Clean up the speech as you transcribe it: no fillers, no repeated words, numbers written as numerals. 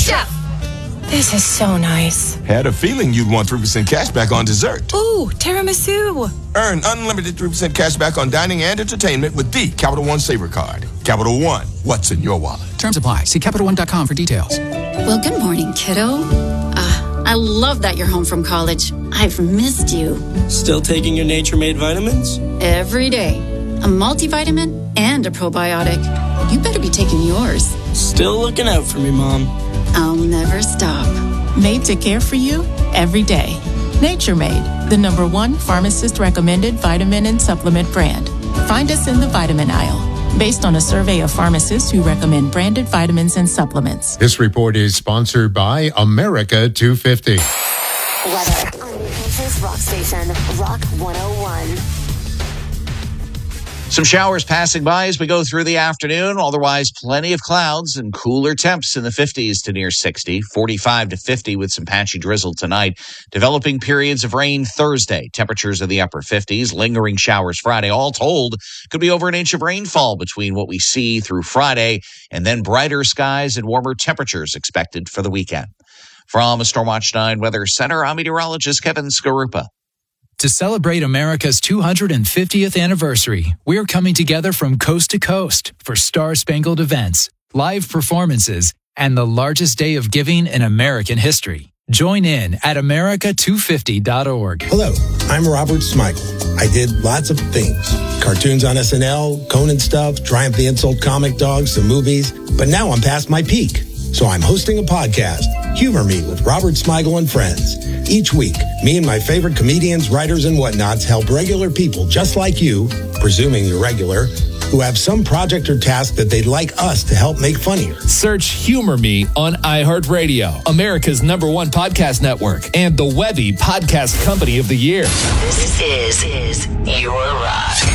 Chef! This is so nice. Had a feeling you'd want 3% cash back on dessert. Ooh, tiramisu. Earn unlimited 3% cash back on dining and entertainment with the Capital One Saver Card. Capital One, what's in your wallet? Terms apply. See CapitalOne.com for details. Well, good morning, kiddo. I love that you're home from college. I've missed you. Still taking your Nature Made vitamins? Every day. A multivitamin and a probiotic. You better be taking yours. Still looking out for me, Mom. I'll never stop. Made to care for you every day. Nature Made, the #1 pharmacist-recommended vitamin and supplement brand. Find us in the vitamin aisle, based on a survey of pharmacists who recommend branded vitamins and supplements. This report is sponsored by America 250. Weather on New Hampshire's rock station, Rock 101. Some showers passing by as we go through the afternoon. Otherwise, plenty of clouds and cooler temps in the 50s to near 60, 45 to 50 with some patchy drizzle tonight. Developing periods of rain Thursday. Temperatures in the upper 50s. Lingering showers Friday. All told, could be over an inch of rainfall between what we see through Friday and then brighter skies and warmer temperatures expected for the weekend. From Stormwatch 9 Weather Center, I'm meteorologist Kevin Skarupa. To celebrate America's 250th anniversary, we're coming together from coast to coast for star-spangled events, live performances, and the largest day of giving in American history. Join in at America250.org. Hello, I'm Robert Smigel. I did lots of things. Cartoons on SNL, Conan stuff, Triumph the Insult comic dogs, some movies. But now I'm past my peak. So I'm hosting a podcast, Humor Me with Robert Smigel and Friends. Each week, me and my favorite comedians, writers, and whatnots help regular people just like you, presuming you're regular, who have some project or task that they'd like us to help make funnier. Search Humor Me on iHeartRadio, America's #1 podcast network, and the Webby Podcast Company of the Year. This is Your Rock.